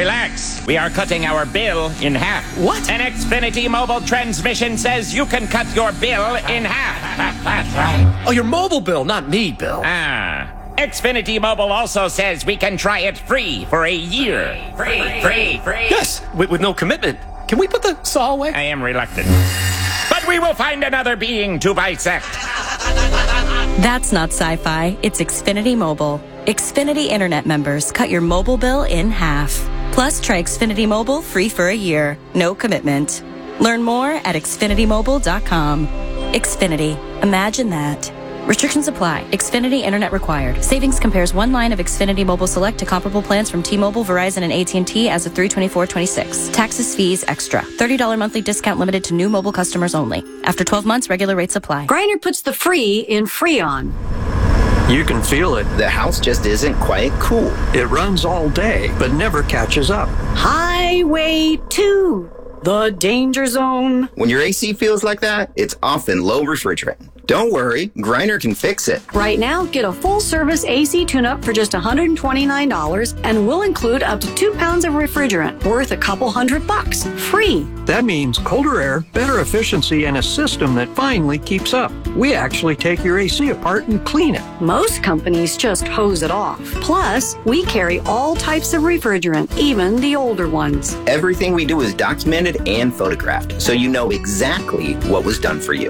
Relax. We are cutting our bill in half. What? An Xfinity mobile transmission says you can cut your bill in half. Oh, your mobile bill, not me, Bill. Xfinity Mobile also says we can try it free for a year. Free. Yes, with no commitment. Can we put the saw away? I am reluctant. But we will find another being to bisect. That's not sci-fi. It's Xfinity Mobile. Xfinity Internet members cut your mobile bill in half. Plus, try Xfinity Mobile free for a year. No commitment. Learn more at xfinitymobile.com. Xfinity. Imagine that. Restrictions apply. Xfinity Internet required. Savings compares one line of Xfinity Mobile Select to comparable plans from T-Mobile, Verizon, and AT&T as of 3/24/26. Taxes, fees, extra. $30 monthly discount limited to new mobile customers only. After 12 months, regular rates apply. Grindr puts the free in Freon. You can feel it. The house just isn't quite cool. It runs all day, but never catches up. Highway 2, the danger zone. When your AC feels like that, it's often low refrigerant. Don't worry, Grindr can fix it. Right now, get a full-service AC tune-up for just $129, and we'll include up to 2 pounds of refrigerant, worth a couple $100. Free. That means colder air, better efficiency, and a system that finally keeps up. We actually take your AC apart and clean it. Most companies just hose it off. Plus, we carry all types of refrigerant, even the older ones. Everything we do is documented and photographed, so you know exactly what was done for you.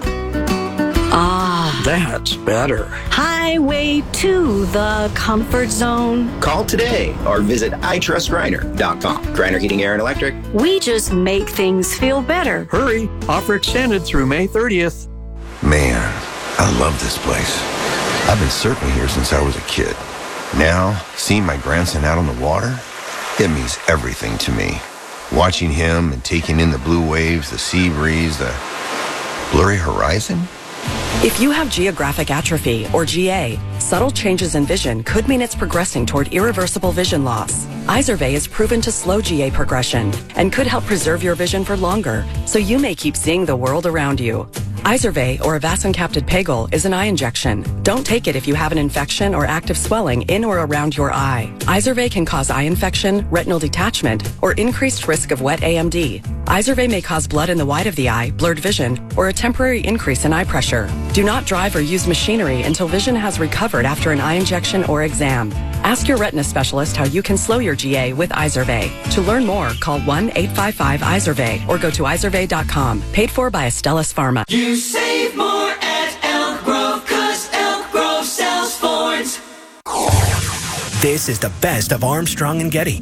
That's better. Highway to the comfort zone. Call today or visit itrustgrindr.com. Grindr Heating, Air, and Electric. We just make things feel better. Hurry. Offer extended through May 30th. Man, I love this place. I've been surfing here since I was a kid. Now, seeing my grandson out on the water, it means everything to me. Watching him and taking in the blue waves, the sea breeze, the blurry horizon. If you have geographic atrophy, or GA, subtle changes in vision could mean it's progressing toward irreversible vision loss. Izervay is proven to slow GA progression and could help preserve your vision for longer, so you may keep seeing the world around you. Izervay, or avacincaptad pegol, is an eye injection. Don't take it if you have an infection or active swelling in or around your eye. Izervay can cause eye infection, retinal detachment, or increased risk of wet AMD. Izervay may cause blood in the white of the eye, blurred vision, or a temporary increase in eye pressure. Do not drive or use machinery until vision has recovered after an eye injection or exam. Ask your retina specialist how you can slow your GA with Izervay. To learn more, call 1-855-IZERVAY or go to izervay.com. Paid for by Astellas Pharma. You save more at Elk Grove, 'cause Elk Grove sells Fords. This is the best of Armstrong and Getty.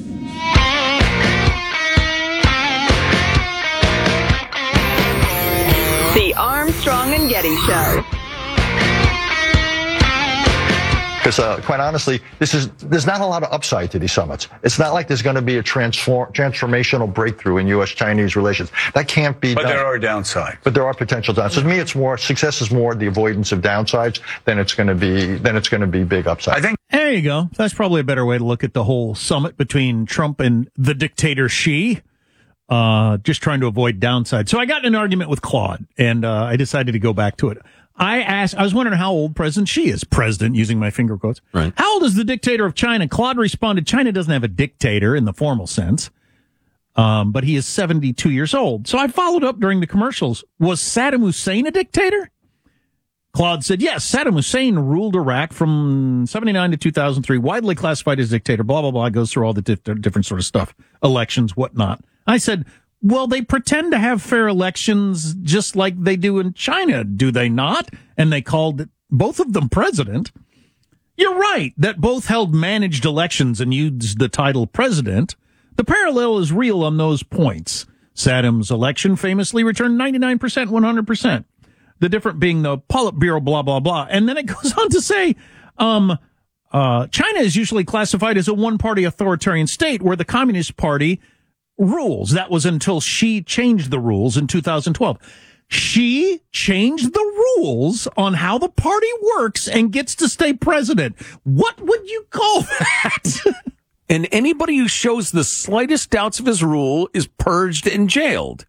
The Armstrong and Getty Show. Because quite honestly, there's not a lot of upside to these summits. It's not like there's going to be a transformational breakthrough in U.S.-Chinese relations. That can't be done. But there are downsides. But there are potential downsides. To me, it's more success is more the avoidance of downsides than it's going to be big upsides. I think there you go. That's probably a better way to look at the whole summit between Trump and the dictator Xi. Just trying to avoid downside. So I got in an argument with Claude, and I decided to go back to it. I was wondering how old President Xi is. President, using my finger quotes. Right. How old is the dictator of China? Claude responded, China doesn't have a dictator in the formal sense, but he is 72 years old. So I followed up during the commercials. Was Saddam Hussein a dictator? Claude said, yes, Saddam Hussein ruled Iraq from 79 to 2003, widely classified as dictator, blah, blah, blah. It goes through all the different sort of stuff, elections, whatnot. I said, well, they pretend to have fair elections just like they do in China, do they not? And they called both of them president. You're right that both held managed elections and used the title president. The parallel is real on those points. Saddam's election famously returned 99%, 100%. The different being the Politburo, blah, blah, blah. And then it goes on to say, China is usually classified as a one-party authoritarian state where the Communist Party rules. That was until Xi changed the rules in 2012. Xi changed the rules on how the party works and gets to stay president. What would you call that? And anybody who shows the slightest doubts of his rule is purged and jailed.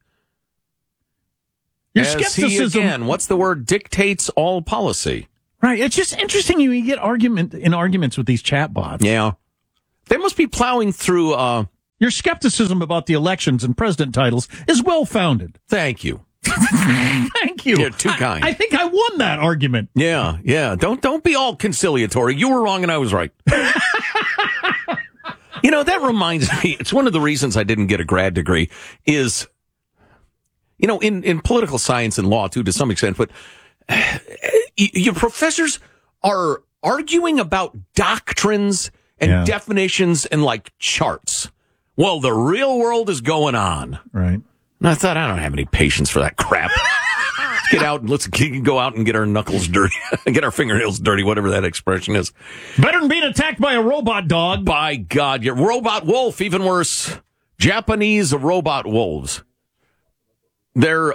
Your As skepticism, he, again, what's the word, dictates all policy. Right. It's just interesting you get arguments with these chatbots. Yeah. They must be plowing through Your skepticism about the elections and president titles is well-founded. Thank you. Thank you. You're too kind. I think I won that argument. Yeah. Don't be all conciliatory. You were wrong and I was right. That reminds me, it's one of the reasons I didn't get a grad degree is, in political science and law too, to some extent, but your professors are arguing about doctrines and definitions and like charts. Well, the real world is going on. Right. And I thought, I don't have any patience for that crap. Let's get out and let's go out and get our knuckles dirty, get our fingernails dirty, whatever that expression is. Better than being attacked by a robot dog. By God, your robot wolf, even worse. Japanese robot wolves. They're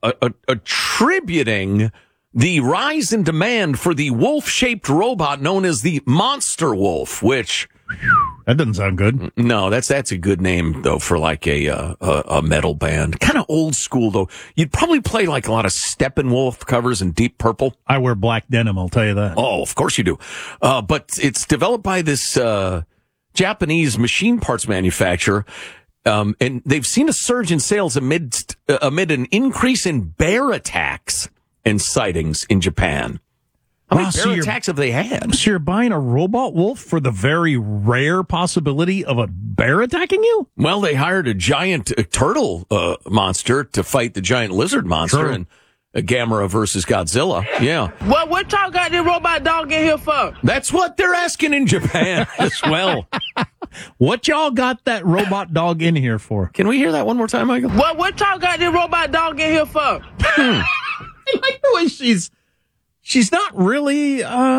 attributing the rise in demand for the wolf-shaped robot known as the Monster Wolf, which... That doesn't sound good. No, that's a good name, though, for like a metal band. Kind of old school, though. You'd probably play like a lot of Steppenwolf covers in Deep Purple. I wear black denim, I'll tell you that. Oh, of course you do. But it's developed by this Japanese machine parts manufacturer. And they've seen a surge in sales amid an increase in bear attacks and sightings in Japan. How many bear attacks have they had? So you're buying a robot wolf for the very rare possibility of a bear attacking you? Well, they hired a giant turtle monster to fight the giant lizard monster in Gamera versus Godzilla. Yeah. What y'all got this robot dog in here for? That's what they're asking in Japan as well. What y'all got that robot dog in here for? Can we hear that one more time, Michael? What y'all got this robot dog in here for? I like the way she's not really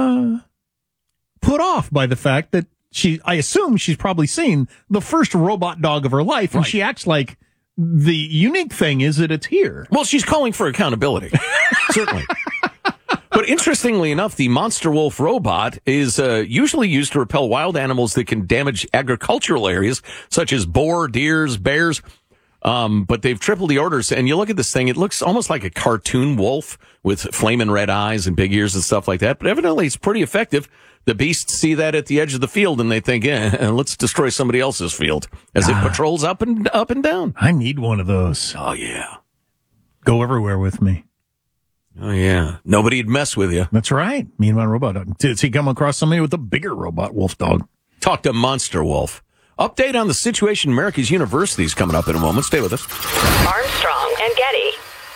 put off by the fact that I assume she's probably seen the first robot dog of her life, and she acts like the unique thing is that it's here. Well, she's calling for accountability. Certainly. But interestingly enough, the Monster Wolf robot is usually used to repel wild animals that can damage agricultural areas, such as boar, deers, bears. But they've tripled the orders, and you look at this thing, it looks almost like a cartoon wolf with flaming red eyes and big ears and stuff like that. But evidently, it's pretty effective. The beasts see that at the edge of the field, and they think, let's destroy somebody else's field as it patrols up and down. I need one of those. Oh, yeah. Go everywhere with me. Oh, yeah. Nobody'd mess with you. That's right. Me and my robot dog. Did he come across somebody with a bigger robot wolf dog? Talk to Monster Wolf. Update on the situation in America's universities coming up in a moment. Stay with us. Armstrong and Getty.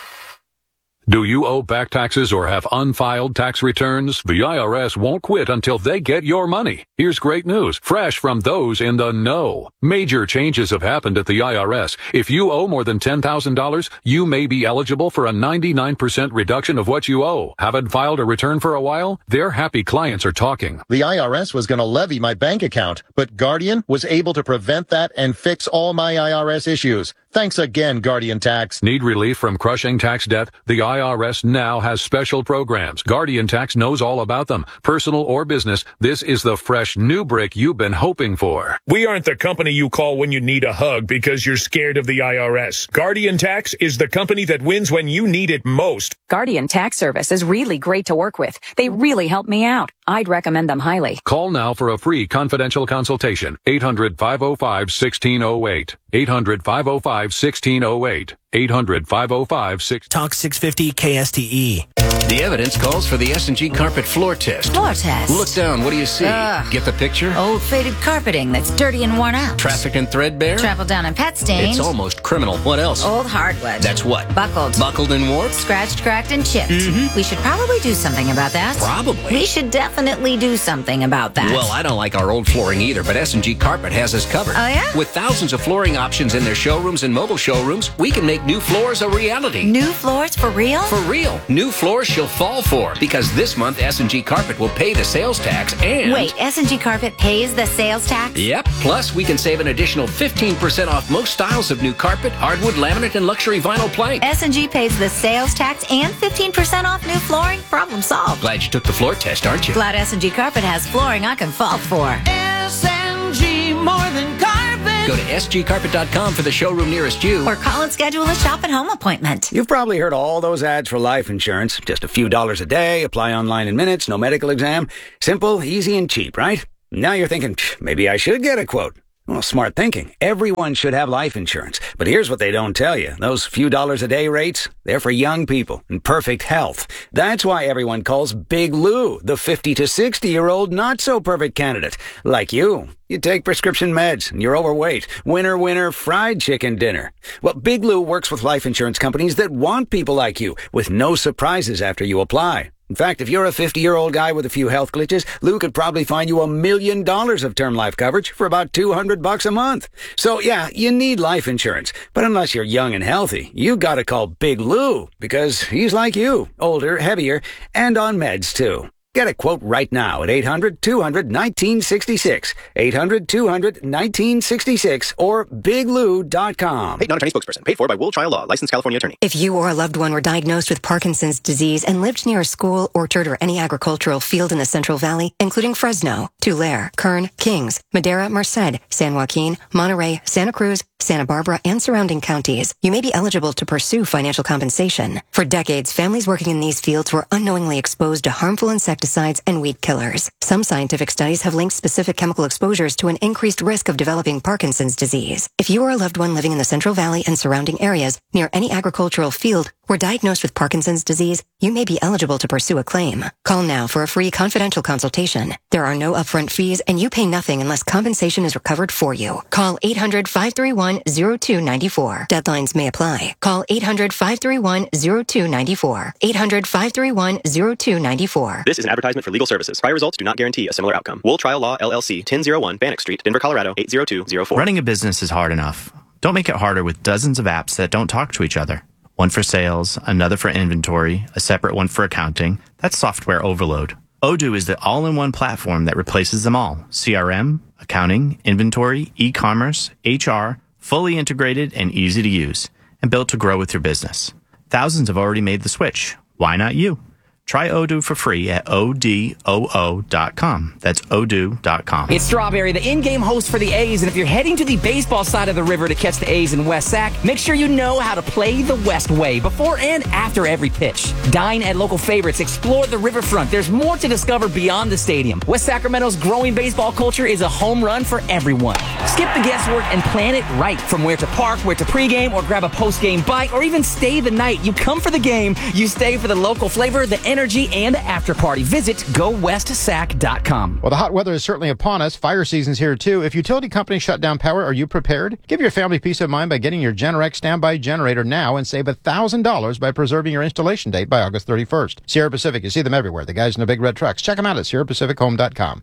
Do you owe back taxes or have unfiled tax returns? The IRS won't quit until they get your money. Here's great news, fresh from those in the know. Major changes have happened at the IRS. If you owe more than $10,000, you may be eligible for a 99% reduction of what you owe. Haven't filed a return for a while? Their happy clients are talking. The IRS was going to levy my bank account, but Guardian was able to prevent that and fix all my IRS issues. Thanks again, Guardian Tax. Need relief from crushing tax debt? The IRS now has special programs. Guardian Tax knows all about them. Personal or business, this is the fresh new brick you've been hoping for. We aren't the company you call when you need a hug because you're scared of the IRS. Guardian Tax is the company that wins when you need it most. Guardian Tax Service is really great to work with. They really help me out. I'd recommend them highly. Call now for a free confidential consultation. 800-505-1608. 800-505-1608. 800-505-1608. Talk 650 KSTE. The evidence calls for the S&G carpet floor test. Floor test? Look down. What do you see? Get the picture? Old faded carpeting that's dirty and worn out. Traffic and threadbare? Travel down and pet stains. It's almost criminal. What else? Old hardwood. That's what? Buckled. Buckled and warped? Scratched, cracked, and chipped. We should probably do something about that. Probably. We should definitely do something about that. Well, I don't like our old flooring either, but S&G Carpet has us covered. Oh, yeah? With thousands of flooring options in their showrooms and mobile showrooms, we can make new floors a reality. New floors for real? For real. New floors she'll fall for, because this month S&G Carpet will pay the sales tax and... Wait, S&G Carpet pays the sales tax? Yep. Plus, we can save an additional 15% off most styles of new carpet, hardwood, laminate, and luxury vinyl plank. S&G pays the sales tax and 15% off new flooring? Problem solved. Glad you took the floor test, aren't you? Glad S&G Carpet has flooring I can fall for. S&G more than carpet. Go to sgcarpet.com for the showroom nearest you. Or call and schedule a shop at home appointment. You've probably heard all those ads for life insurance. Just a few dollars a day, apply online in minutes, no medical exam. Simple, easy, and cheap, right? Now you're thinking, maybe I should get a quote. Well, smart thinking. Everyone should have life insurance. But here's what they don't tell you. Those few dollars a day rates, they're for young people in perfect health. That's why everyone calls Big Lou the 50 to 60-year-old not-so-perfect candidate. Like you. You take prescription meds and you're overweight. Winner, fried chicken dinner. Well, Big Lou works with life insurance companies that want people like you with no surprises after you apply. In fact, if you're a 50-year-old guy with a few health glitches, Lou could probably find you $1 million of term life coverage for about $200 a month. So yeah, you need life insurance. But unless you're young and healthy, you gotta call Big Lou because he's like you, older, heavier, and on meds too. Get a quote right now at 800-200-1966, 800-200-1966, or biglou.com. Paid non-attorney spokesperson. Paid for by Wool Trial Law. Licensed California attorney. If you or a loved one were diagnosed with Parkinson's disease and lived near a school, orchard, or any agricultural field in the Central Valley, including Fresno, Tulare, Kern, Kings, Madera, Merced, San Joaquin, Monterey, Santa Cruz, Santa Barbara, and surrounding counties, you may be eligible to pursue financial compensation. For decades, families working in these fields were unknowingly exposed to harmful insecticides and weed killers. Some scientific studies have linked specific chemical exposures to an increased risk of developing Parkinson's disease. If you or a loved one living in the Central Valley and surrounding areas near any agricultural field were diagnosed with Parkinson's disease, you may be eligible to pursue a claim. Call now for a free confidential consultation. There are no upfront fees, and you pay nothing unless compensation is recovered for you. Call 800-531-0294. Deadlines may apply. Call 800-531-0294. 800-531-0294. This is an advertisement for legal services. Prior results do not guarantee a similar outcome. Wool Trial Law, LLC, 1001 Bannock Street, Denver, Colorado, 80204. Running a business is hard enough. Don't make it harder with dozens of apps that don't talk to each other. One for sales, another for inventory, a separate one for accounting. That's software overload. Odoo is the all-in-one platform that replaces them all. CRM, accounting, inventory, e-commerce, HR, fully integrated and easy to use, and built to grow with your business. Thousands have already made the switch. Why not you? Try Odoo for free at odoo.com. That's odoo.com. It's Strawberry, the in-game host for the A's, and if you're heading to the baseball side of the river to catch the A's in West Sac, make sure you know how to play the West way before and after every pitch. Dine at local favorites, explore the riverfront. There's more to discover beyond the stadium. West Sacramento's growing baseball culture is a home run for everyone. Skip the guesswork and plan it right. From where to park, where to pregame, or grab a postgame bite, or even stay the night. You come for the game, you stay for the local flavor, the energy, and the after party. Visit GoWestSac.com. Well, the hot weather is certainly upon us. Fire season's here, too. If utility companies shut down power, are you prepared? Give your family peace of mind by getting your Generac standby generator now and save $1,000 by preserving your installation date by August 31st. Sierra Pacific, you see them everywhere. The guys in the big red trucks. Check them out at SierraPacificHome.com.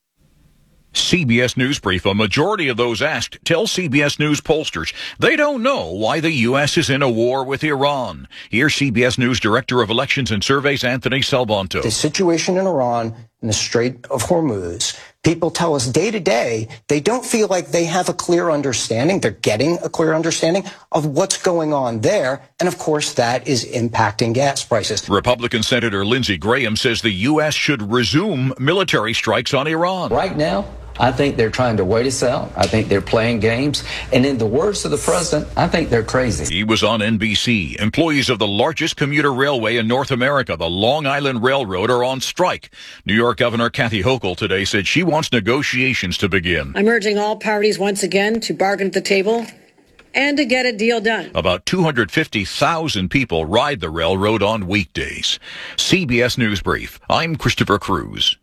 CBS News Brief. A majority of those asked tell CBS News pollsters they don't know why the U.S. is in a war with Iran. Here's CBS News Director of Elections and Surveys, Anthony Salvanto. The situation in Iran in the Strait of Hormuz, people tell us day to day they don't feel like they have a clear understanding. They're getting a clear understanding of what's going on there. And of course, that is impacting gas prices. Republican Senator Lindsey Graham says the U.S. should resume military strikes on Iran. Right now, I think they're trying to wait us out. I think they're playing games. And in the words of the president, I think they're crazy. He was on NBC. Employees of the largest commuter railway in North America, the Long Island Railroad, are on strike. New York Governor Kathy Hochul today said she wants negotiations to begin. I'm urging all parties once again to bargain at the table and to get a deal done. About 250,000 people ride the railroad on weekdays. CBS News Brief. I'm Christopher Cruz.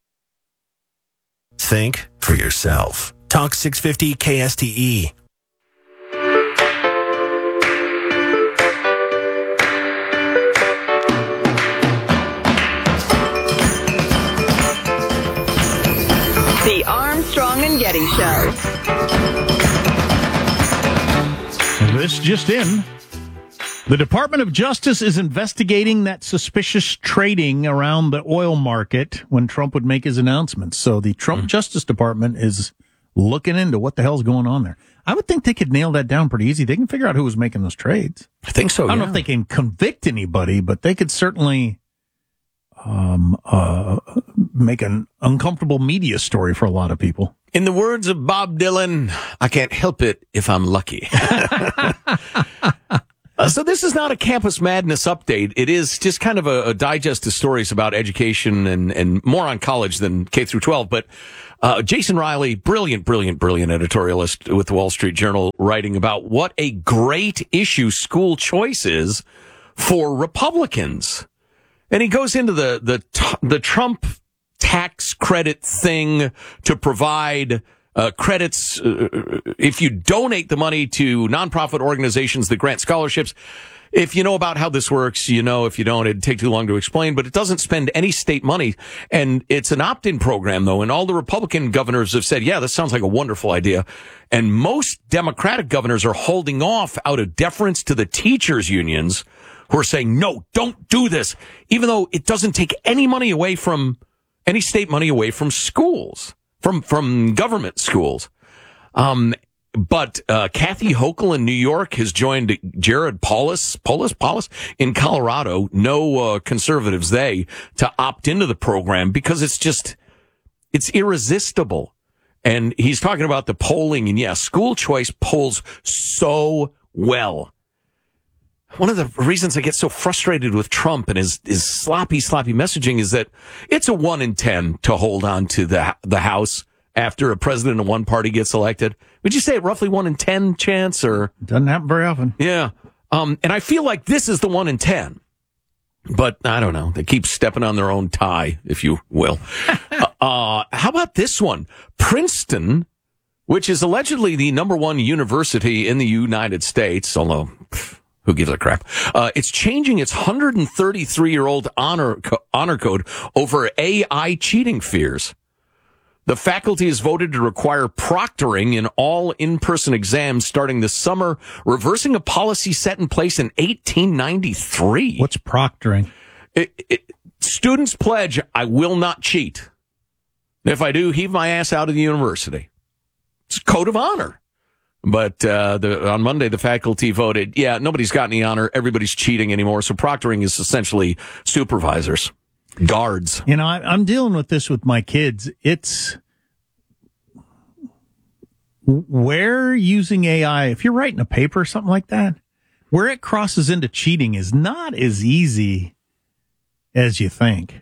Think for yourself. Talk 650 KSTE. The Armstrong and Getty Show. This just in. The Department of Justice is investigating that suspicious trading around the oil market when Trump would make his announcements. So the Trump Justice Department is looking into what the hell's going on there. I would think they could nail that down pretty easy. They can figure out who was making those trades. I think so, I don't know if they can convict anybody, but they could certainly make an uncomfortable media story for a lot of people. In the words of Bob Dylan, I can't help it if I'm lucky. So this is not a Campus Madness update. It is just kind of a digest of stories about education and more on college than K through 12. But Jason Riley, brilliant editorialist with the Wall Street Journal, writing about what a great issue school choice is for Republicans. And he goes into the Trump tax credit thing to provide credits if you donate the money to nonprofit organizations that grant scholarships. If you know about how this works, you know. If you don't, it'd take too long to explain. But it doesn't spend any state money. And it's an opt-in program, though. And all the Republican governors have said, yeah, this sounds like a wonderful idea. And most Democratic governors are holding off out of deference to the teachers' unions who are saying, no, don't do this, even though it doesn't take any money away from any state money away from schools, from government schools. But Kathy Hochul in New York has joined Jared Polis in Colorado. No conservatives, to opt into the program because it's irresistible. And he's talking about the polling, and school choice polls so well. One of the reasons I get so frustrated with Trump and his sloppy messaging is that it's a 1 in 10 to hold on to the House after a president of one party gets elected. Would you say roughly 1 in 10 chance, or doesn't happen very often? Yeah. And I feel like this is the 1 in 10, but I don't know. They keep stepping on their own tie, if you will. How about this one? Princeton, which is allegedly the #1 university in the United States, although who gives a crap? It's changing its 133-year-old honor code over AI cheating fears. The faculty has voted to require proctoring in all in-person exams starting this summer, reversing a policy set in place in 1893. What's proctoring? Students pledge, I will not cheat. If I do, heave my ass out of the university. It's a code of honor. But on Monday, the faculty voted, nobody's got any honor. Everybody's cheating anymore. So proctoring is essentially supervisors, guards. You know, I'm dealing with this with my kids. It's where using AI, if you're writing a paper or something like that, where it crosses into cheating is not as easy as you think.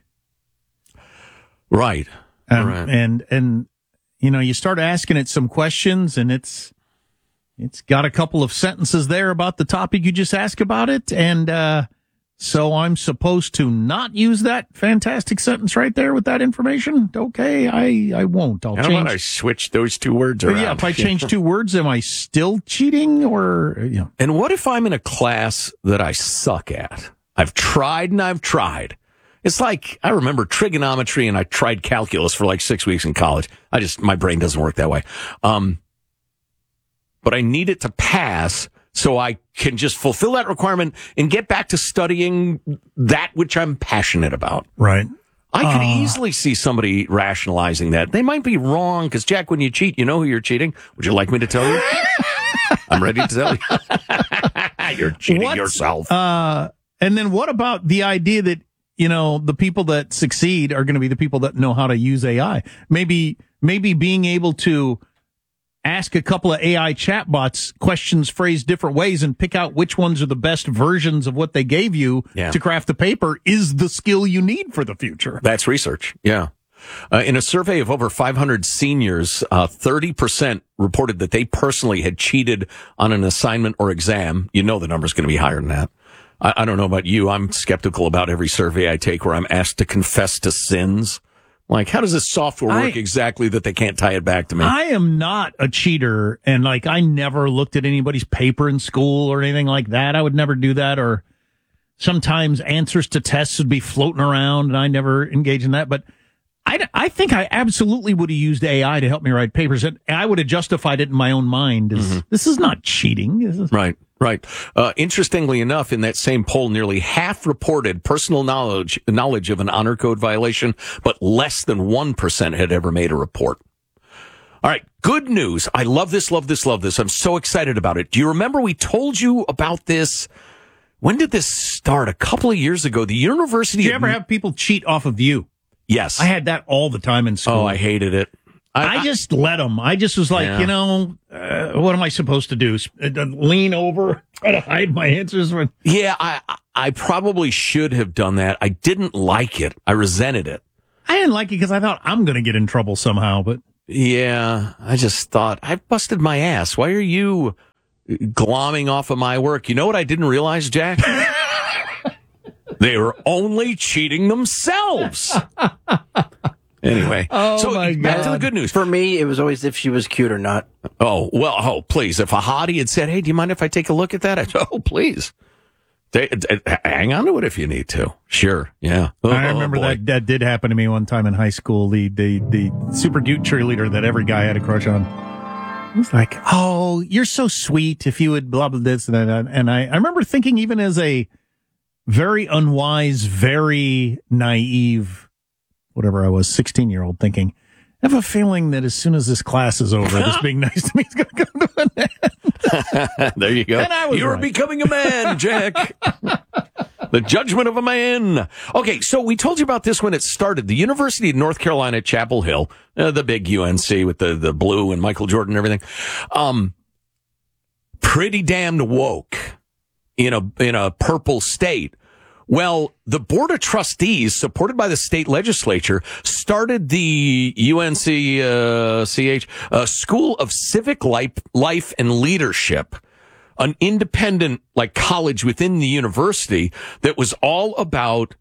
Right. Right. And you know, you start asking it some questions, and it's got a couple of sentences there about the topic you just asked about it. And so I'm supposed to not use that fantastic sentence right there with that information? Okay, I won't. I'll change. How about I switch those two words around? Yeah, if I change two words, am I still cheating? Or And what if I'm in a class that I suck at? I've tried and I've tried. It's like, I remember trigonometry, and I tried calculus for like 6 weeks in college. My brain doesn't work that way. But I need it to pass so I can just fulfill that requirement and get back to studying that which I'm passionate about. Right. I could easily see somebody rationalizing that. They might be wrong, because, Jack, when you cheat, you know who you're cheating. Would you like me to tell you? I'm ready to tell you. You're cheating yourself. And then what about the idea that, you know, the people that succeed are going to be the people that know how to use AI? Maybe being able to ask a couple of AI chatbots questions phrased different ways and pick out which ones are the best versions of what they gave you to craft the paper is the skill you need for the future. That's research. Yeah. In a survey of over 500 seniors, 30% reported that they personally had cheated on an assignment or exam. You know the number's going to be higher than that. I don't know about you. I'm skeptical about every survey I take where I'm asked to confess to sins. Like, how does this software work exactly that they can't tie it back to me? I am not a cheater, and I never looked at anybody's paper in school or anything like that. I would never do that. Or sometimes answers to tests would be floating around, and I never engage in that. But I think I absolutely would have used AI to help me write papers, and I would have justified it in my own mind. This is not cheating. Right. Interestingly enough, in that same poll, nearly half reported personal knowledge of an honor code violation, but less than 1% had ever made a report. All right, good news. I love this. I'm so excited about it. Do you remember we told you about this? When did this start? A couple of years ago. The University Did you ever have people cheat off of you? Yes. I had that all the time in school. Oh, I hated it. I just let them. I just was like, what am I supposed to do? Lean over, try to hide my answers? Yeah, I probably should have done that. I didn't like it. I resented it. I didn't like it because I thought I'm going to get in trouble somehow, but... Yeah, I just thought, I busted my ass. Why are you glomming off of my work? You know what I didn't realize, Jack? They were only cheating themselves. Anyway, back to the good news. For me, it was always if she was cute or not. Please. If a hottie had said, hey, do you mind if I take a look at that? I'd say, please. Hang on to it if you need to. Sure, yeah. I remember that did happen to me one time in high school. The super cute cheerleader that every guy had a crush on. It was like, oh, you're so sweet if you would blah, blah, this and that. And I remember thinking, even as a very unwise, very naive, whatever I was, 16-year-old, thinking, I have a feeling that as soon as this class is over, this being nice to me is going to come to an end. There you go. And You're becoming a man, Jack. The judgment of a man. Okay, so we told you about this when it started. The University of North Carolina at Chapel Hill, the big UNC with the blue and Michael Jordan and everything, pretty damned woke in a purple state. Well, the Board of Trustees, supported by the state legislature, started the UNCCH School of Civic Life and Leadership, an independent college within the university that was all about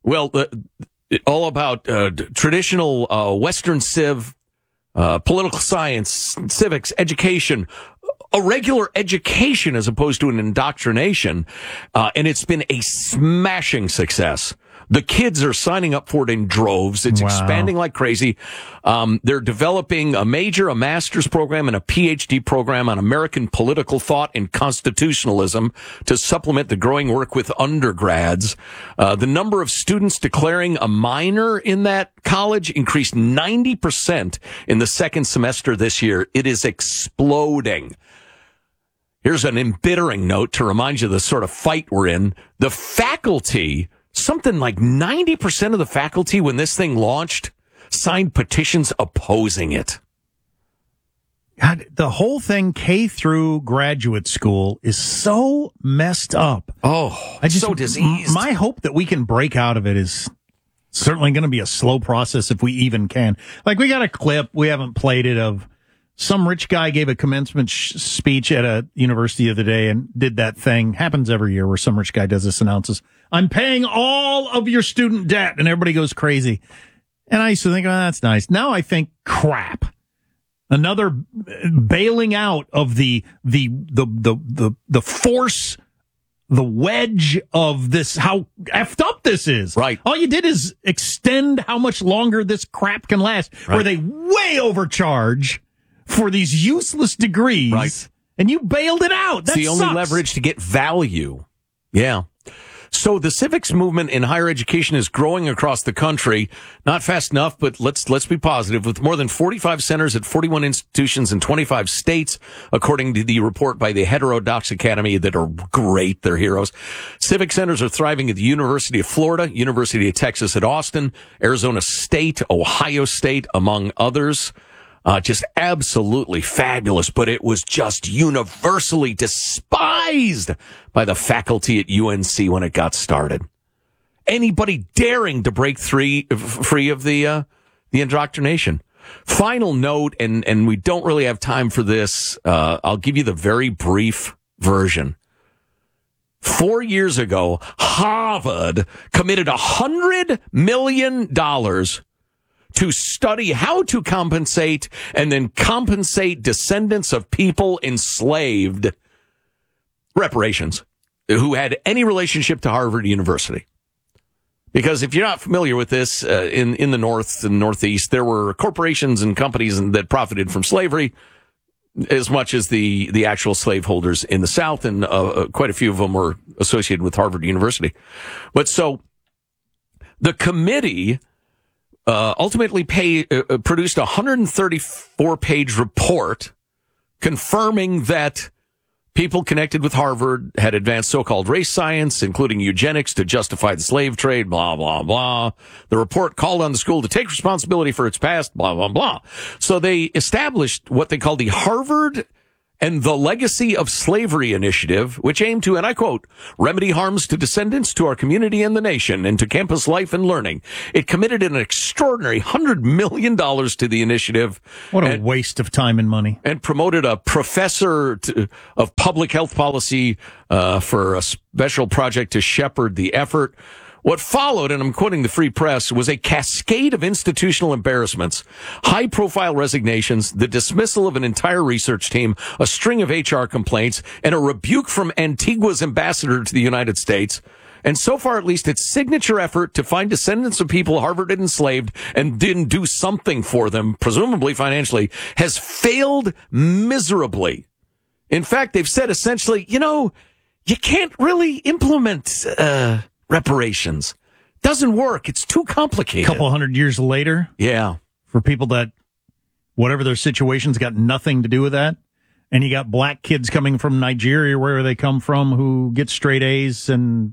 traditional Western civ, political science, civics, education. A regular education as opposed to an indoctrination, and it's been a smashing success. The kids are signing up for it in droves. It's expanding like crazy. They're developing a master's program, and a PhD program on American political thought and constitutionalism to supplement the growing work with undergrads. The number of students declaring a minor in that college increased 90% in the second semester this year. It is exploding. Here's an embittering note to remind you of the sort of fight we're in. The faculty, something like 90% of the faculty when this thing launched, signed petitions opposing it. God, the whole thing, K through graduate school, is so messed up. So diseased. My hope that we can break out of it is certainly going to be a slow process if we even can. We got a clip, we haven't played it, of some rich guy gave a commencement speech at a university the other day and did that thing. Happens every year where some rich guy does this, announces, I'm paying all of your student debt, and everybody goes crazy. And I used to think, that's nice. Now I think, crap. Another bailing out of the force, the wedge of this, how effed up this is. Right. All you did is extend how much longer this crap can last, where they way overcharge for these useless degrees, right? And you bailed it out. That It's the only leverage to get value. Yeah. So the civics movement in higher education is growing across the country. Not fast enough, but let's be positive. With more than 45 centers at 41 institutions in 25 states, according to the report by the Heterodox Academy, that are great. They're heroes. Civic centers are thriving at the University of Florida, University of Texas at Austin, Arizona State, Ohio State, among others. Just absolutely fabulous, but it was just universally despised by the faculty at UNC when it got started. Anybody daring to break free of the indoctrination. Final note, and we don't really have time for this. I'll give you the very brief version. 4 years ago, Harvard committed $100 million to study how to compensate and then compensate descendants of people enslaved, reparations, who had any relationship to Harvard University. Because if you're not familiar with this, in the North and Northeast, there were corporations and companies that profited from slavery as much as the actual slaveholders in the South, and quite a few of them were associated with Harvard University. But so the committee ultimately produced a 134-page report confirming that people connected with Harvard had advanced so-called race science, including eugenics, to justify the slave trade, blah, blah, blah. The report called on the school to take responsibility for its past, blah, blah, blah. So they established what they call the Harvard and the Legacy of Slavery Initiative, which aimed to, and I quote, remedy harms to descendants, to our community and the nation, and to campus life and learning. It committed an extraordinary $100 million to the initiative. What a waste of time and money. And promoted a professor of public health policy for a special project to shepherd the effort. What followed, and I'm quoting the Free Press, was a cascade of institutional embarrassments, high-profile resignations, the dismissal of an entire research team, a string of HR complaints, and a rebuke from Antigua's ambassador to the United States. And so far, at least, its signature effort to find descendants of people Harvard had enslaved and didn't do something for them, presumably financially, has failed miserably. In fact, they've said essentially, you can't really implement reparations. Doesn't work. It's too complicated. A couple hundred years later. Yeah. For people that, whatever their situation's got nothing to do with that. And you got black kids coming from Nigeria, wherever they come from, who get straight A's and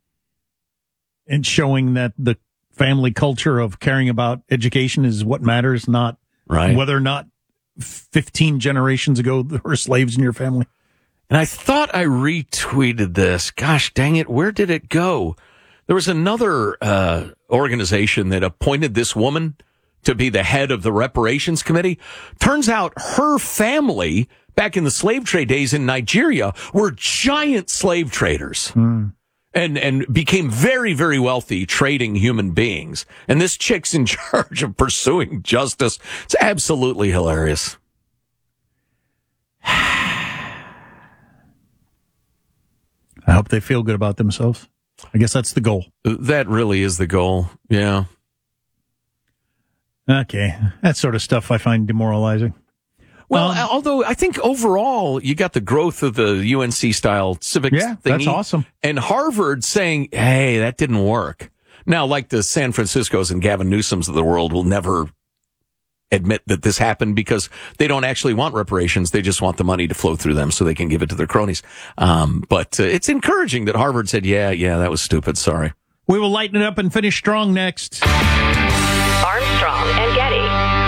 showing that the family culture of caring about education is what matters, not whether or not 15 generations ago there were slaves in your family. And I thought I retweeted this. Gosh dang it, where did it go? There was another organization that appointed this woman to be the head of the reparations committee. Turns out her family, back in the slave trade days in Nigeria, were giant slave traders. And became very, very wealthy trading human beings. And this chick's in charge of pursuing justice. It's absolutely hilarious. I hope they feel good about themselves. I guess that's the goal. That really is the goal. Yeah. Okay. That sort of stuff I find demoralizing. Well, although I think overall you got the growth of the UNC-style civics thingy. That's awesome. And Harvard saying, hey, that didn't work. Now, like the San Franciscos and Gavin Newsoms of the world will never admit that this happened because they don't actually want reparations. They just want the money to flow through them so they can give it to their cronies. But it's encouraging that Harvard said, yeah, that was stupid. Sorry. We will lighten it up and finish strong next. Armstrong and Getty.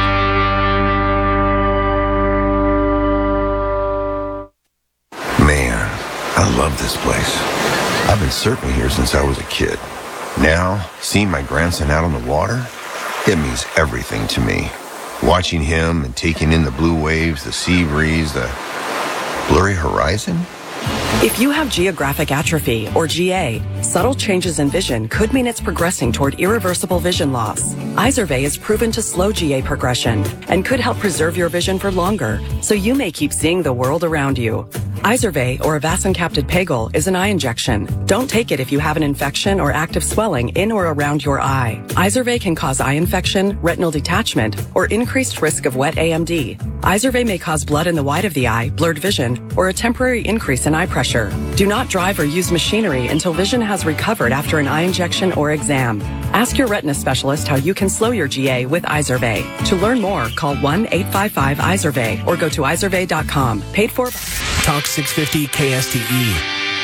Man, I love this place. I've been surfing here since I was a kid. Now, seeing my grandson out on the water, it means everything to me. Watching him and taking in the blue waves, the sea breeze, the blurry horizon. If you have geographic atrophy, or GA, subtle changes in vision could mean it's progressing toward irreversible vision loss. Izervay is proven to slow GA progression and could help preserve your vision for longer, so you may keep seeing the world around you. Izervay, or avacincaptad pegol, is an eye injection. Don't take it if you have an infection or active swelling in or around your eye. Izervay can cause eye infection, retinal detachment, or increased risk of wet AMD. Izervay may cause blood in the white of the eye, blurred vision, or a temporary increase in eye pressure. Do not drive or use machinery until vision has recovered after an eye injection or exam. Ask your retina specialist how you can slow your GA with Izervay. To learn more, call 1-855-IZERVAY or go to izervay.com. Paid for. Talk 650 KSTE.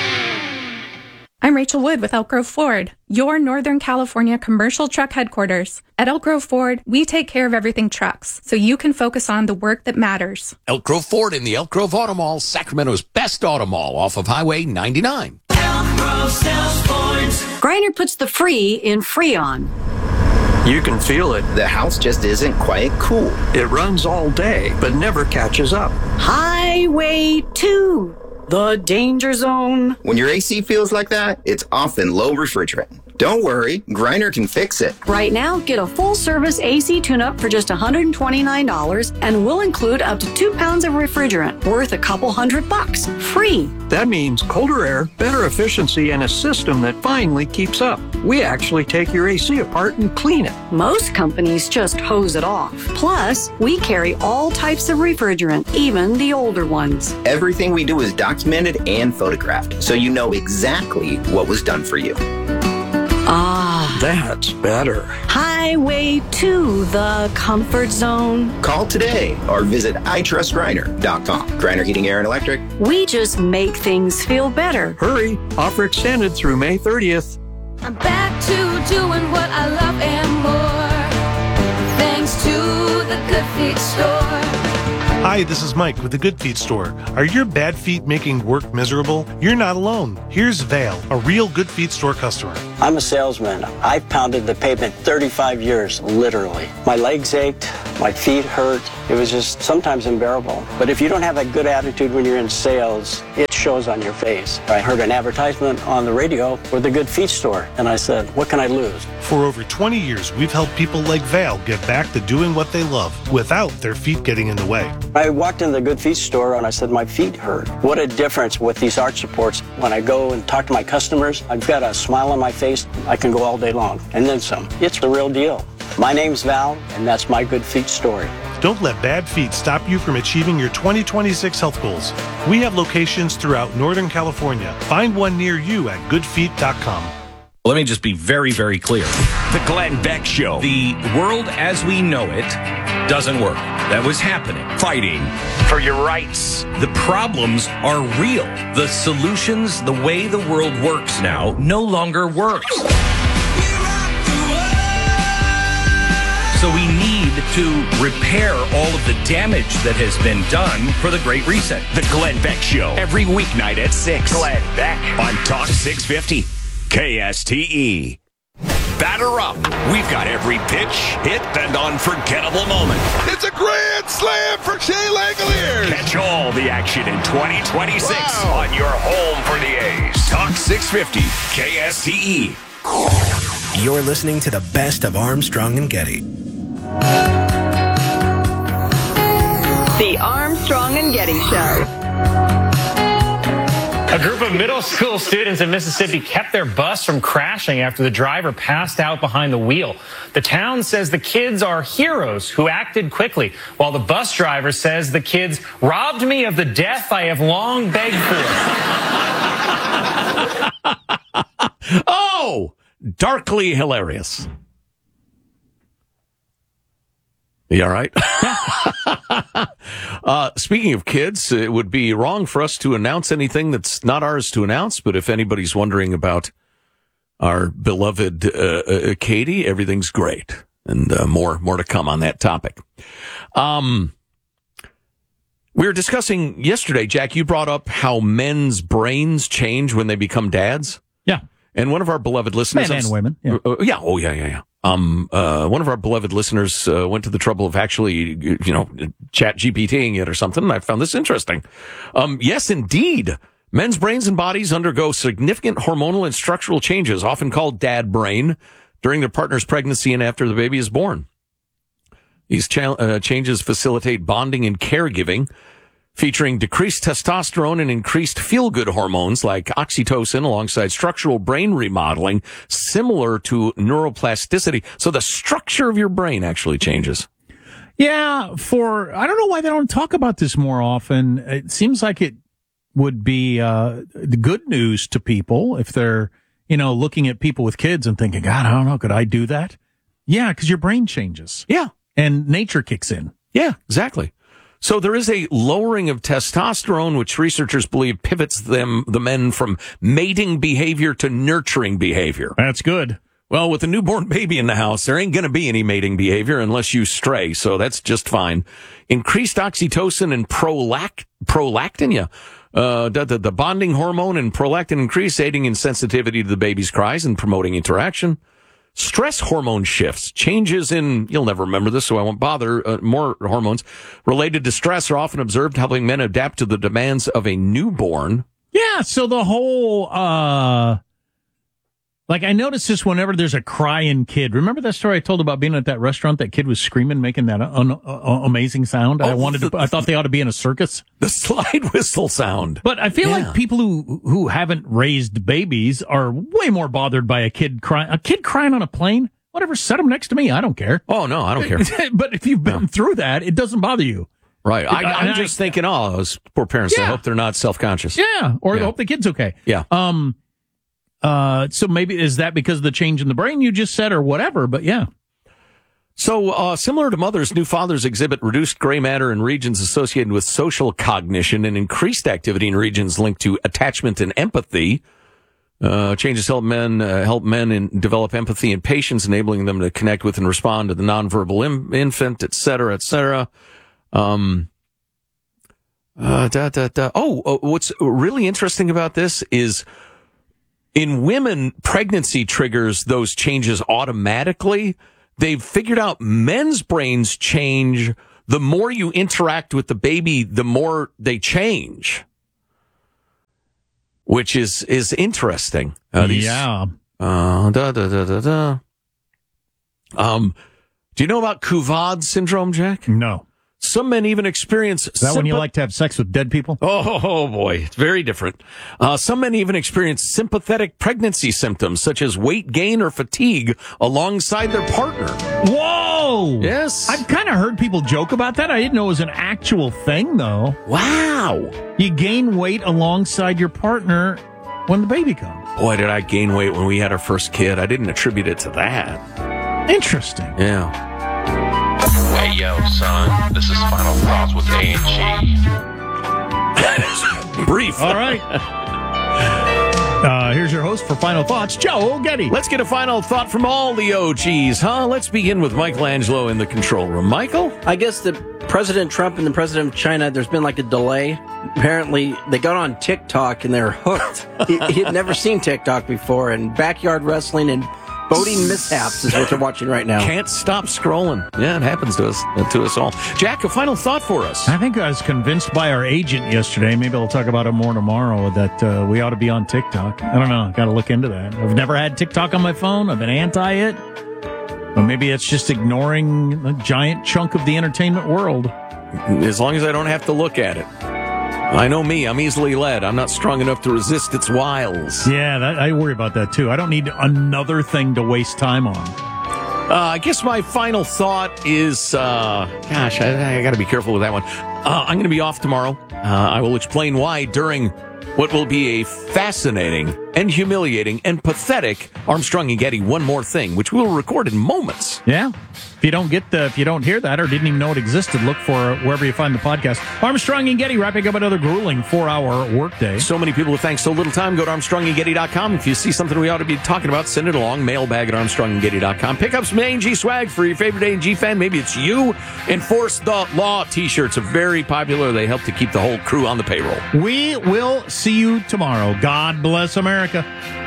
I'm Rachel Wood with Elk Grove Ford, your Northern California commercial truck headquarters. At Elk Grove Ford, we take care of everything trucks, so you can focus on the work that matters. Elk Grove Ford in the Elk Grove Auto Mall, Sacramento's best auto mall off of Highway 99. Elk Grove sells Fords. Griner puts the free in Freon. You can feel it. The house just isn't quite cool. It runs all day, but never catches up. Highway 2. The danger zone. When your AC feels like that, it's often low refrigerant. Don't worry, Griner can fix it. Right now, get a full-service AC tune-up for just $129, and we'll include up to 2 pounds of refrigerant, worth a couple $100, free. That means colder air, better efficiency, and a system that finally keeps up. We actually take your AC apart and clean it. Most companies just hose it off. Plus, we carry all types of refrigerant, even the older ones. Everything we do is documented and photographed, so you know exactly what was done for you. Ah, That's better. highway to the comfort zone. Call today or visit itrustgriner.com. Griner Heating, Air, and Electric. We just make things feel better. Hurry. Offer extended through May 30th. I'm back to doing what I love and more. Thanks to the Good Feet store. Hi, this is Mike with the Good Feet store. Are your bad feet making work miserable? You're not alone. Here's Vale, a real Good Feet store customer. I'm a salesman. I've pounded the pavement 35 years, literally. My legs ached, my feet hurt. It was just sometimes unbearable. But if you don't have a good attitude when you're in sales, it shows on your face. I heard an advertisement on the radio for the Good Feet store, and I said, what can I lose? For over 20 years, we've helped people like Vale get back to doing what they love without their feet getting in the way. I walked in the Good Feet store and I said, my feet hurt. What a difference with these arch supports. When I go and talk to my customers, I've got a smile on my face. I can go all day long and then some. It's the real deal. My name's Val, and that's my Good Feet story. Don't let bad feet stop you from achieving your 2026 health goals. We have locations throughout Northern California. Find one near you at goodfeet.com. Let me just be very, very clear. The Glenn Beck Show. The world as we know it doesn't work. That was happening. Fighting for your rights. The problems are real. The solutions, the way the world works now, no longer works. So we need to repair all of the damage that has been done for the Great Reset. The Glenn Beck Show. Every weeknight at 6. Glenn Beck. On Talk 650. KSTE. Batter up. We've got every pitch, hit, and unforgettable moment. It's a grand slam for Shea Langoliers. Catch all the action in 2026 on your home for the A's. Talk 650. KSTE. You're listening to the best of Armstrong and Getty. The Armstrong and Getty Show. A group of middle school students in Mississippi kept their bus from crashing after the driver passed out behind the wheel. The town says the kids are heroes who acted quickly, while the bus driver says the kids robbed me of the death I have long begged for. Oh, darkly hilarious. You all right? Speaking of kids, it would be wrong for us to announce anything that's not ours to announce, but if anybody's wondering about our beloved Katie, everything's great. And more to come on that topic. We were discussing yesterday, Jack, you brought up how men's brains change when they become dads. Yeah. And one of our beloved listeners... Men and women. Yeah. Yeah. One of our beloved listeners went to the trouble of actually, chat GPTing it or something, and I found this interesting. Yes, indeed. Men's brains and bodies undergo significant hormonal and structural changes, often called dad brain, during their partner's pregnancy and after the baby is born. These changes facilitate bonding and caregiving, featuring decreased testosterone and increased feel-good hormones like oxytocin alongside structural brain remodeling, similar to neuroplasticity. So the structure of your brain actually changes. Yeah, I don't know why they don't talk about this more often. It seems like it would be the good news to people if they're, looking at people with kids and thinking, God, I don't know, could I do that? Yeah, because your brain changes. Yeah. And nature kicks in. Yeah, exactly. So there is a lowering of testosterone, which researchers believe pivots the men from mating behavior to nurturing behavior. That's good. Well, with a newborn baby in the house, there ain't going to be any mating behavior unless you stray, so that's just fine. Increased oxytocin and prolactin, the bonding hormone and prolactin increase, aiding in sensitivity to the baby's cries and promoting interaction. Stress hormone shifts, changes in, you'll never remember this, so I won't bother, more hormones related to stress are often observed, helping men adapt to the demands of a newborn. Yeah, so the whole, I noticed this whenever there's a crying kid. Remember that story I told about being at that restaurant? That kid was screaming, making that amazing sound. I thought they ought to be in a circus. The slide whistle sound. But I feel like people who haven't raised babies are way more bothered by a kid crying. A kid crying on a plane? Whatever, set them next to me. I don't care. Oh, no, I don't care. But if you've been through that, it doesn't bother you. Right. I'm just thinking, those poor parents, I hope they're not self-conscious. Yeah, or I hope the kid's okay. Yeah. So maybe, is that because of the change in the brain you just said or whatever? But yeah. So, similar to mothers, new fathers exhibit reduced gray matter in regions associated with social cognition and increased activity in regions linked to attachment and empathy. Changes help men develop empathy and patience, enabling them to connect with and respond to the nonverbal infant, et cetera, et cetera. What's really interesting about this is in women, pregnancy triggers those changes automatically. They've figured out men's brains change. The more you interact with the baby, the more they change, which is interesting. Yeah. Do you know about Couvade syndrome, Jack? No. Some men even experience... Is that when you like to have sex with dead people? Oh boy, it's very different. Some men even experience sympathetic pregnancy symptoms, such as weight gain or fatigue, alongside their partner. Whoa! Yes. I've kind of heard people joke about that. I didn't know it was an actual thing, though. Wow. You gain weight alongside your partner when the baby comes. Boy, did I gain weight when we had our first kid. I didn't attribute it to that. Interesting. Yeah. Hey, yo, son, this is Final Thoughts with A&G. Brief. All right. Here's your host for Final Thoughts, Joe Getty. Let's get a final thought from all the OGs, huh? Let's begin with Michelangelo in the control room. Michael? I guess that President Trump and the President of China, there's been like a delay. Apparently, they got on TikTok and they're hooked. He had never seen TikTok before, and backyard wrestling and boating mishaps is what they're watching right now. Can't stop scrolling. Yeah, it happens to us all. Jack, a final thought for us. I think I was convinced by our agent yesterday, maybe I'll talk about it more tomorrow, that we ought to be on TikTok. I don't know. Got to look into that. I've never had TikTok on my phone. I've been anti it. But maybe it's just ignoring a giant chunk of the entertainment world. As long as I don't have to look at it. I know me. I'm easily led. I'm not strong enough to resist its wiles. Yeah, I worry about that, too. I don't need another thing to waste time on. I guess my final thought is, I got to be careful with that one. I'm going to be off tomorrow. I will explain why during what will be a fascinating and humiliating and pathetic Armstrong and Getty One More Thing, which we'll record in moments. Yeah. If you don't hear that or didn't even know it existed, look for wherever you find the podcast. Armstrong and Getty wrapping up another grueling 4-hour workday. So many people with thanks so little time. Go to ArmstrongandGetty.com. If you see something we ought to be talking about, send it along. Mailbag at ArmstrongandGetty.com. Pick up some A&G swag for your favorite A&G fan. Maybe it's you. Enforce the Law t-shirts are very popular. They help to keep the whole crew on the payroll. We will see you tomorrow. God bless America.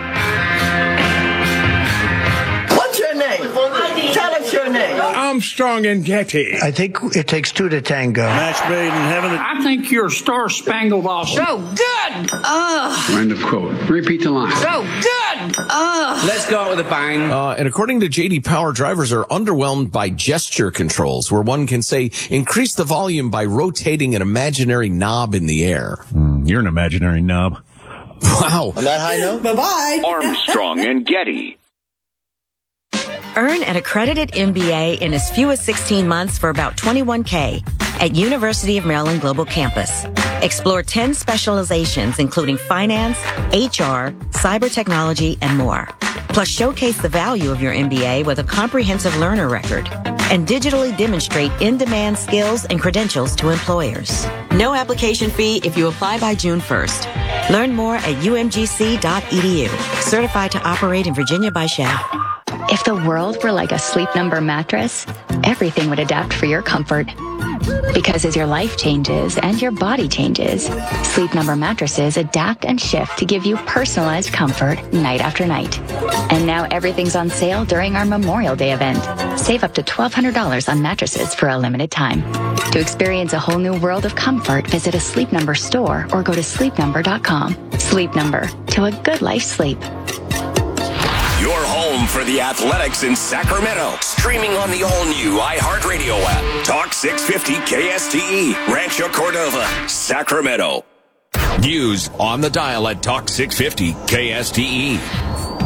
What's your name? Tell us your name. Armstrong and Getty. I think it takes two to tango. Match made in heaven. I think you're star-spangled awesome. So good. End of quote. Repeat the line. So good. Let's go out with a bang. And according to J.D. Power, drivers are underwhelmed by gesture controls, where one can say, increase the volume by rotating an imaginary knob in the air. You're an imaginary knob. Wow. On that high note, Bye-bye. Armstrong and Getty. Earn an accredited MBA in as few as 16 months for about $21K at University of Maryland Global Campus. Explore 10 specializations, including finance, HR, cyber technology, and more. Plus, showcase the value of your MBA with a comprehensive learner record and digitally demonstrate in-demand skills and credentials to employers. No application fee if you apply by June 1st. Learn more at umgc.edu. Certified to operate in Virginia by Chef. If the world were like a Sleep Number mattress, everything would adapt for your comfort. Because as your life changes and your body changes, Sleep Number mattresses adapt and shift to give you personalized comfort night after night. And now everything's on sale during our Memorial Day event. Save up to $1,200 on mattresses for a limited time. To experience a whole new world of comfort, visit a Sleep Number store or go to sleepnumber.com. Sleep Number, to a good life sleep. Your home for the Athletics in Sacramento. Streaming on the all-new iHeartRadio app. Talk 650 KSTE. Rancho Cordova, Sacramento. News on the dial at Talk 650 KSTE.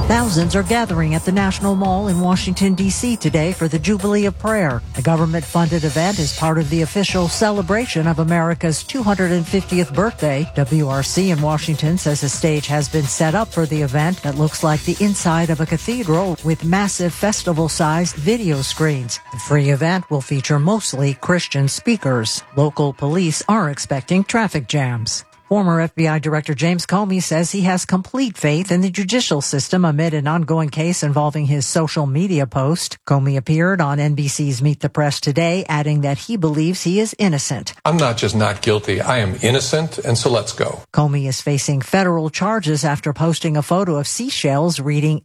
Thousands are gathering at the National Mall in Washington, D.C. today for the Jubilee of Prayer. The government-funded event is part of the official celebration of America's 250th birthday. WRC in Washington says a stage has been set up for the event that looks like the inside of a cathedral with massive festival-sized video screens. The free event will feature mostly Christian speakers. Local police are expecting traffic jams. Former FBI Director James Comey says he has complete faith in the judicial system amid an ongoing case involving his social media post. Comey appeared on NBC's Meet the Press today, adding that he believes he is innocent. I'm not just not guilty, I am innocent, and so let's go. Comey is facing federal charges after posting a photo of seashells reading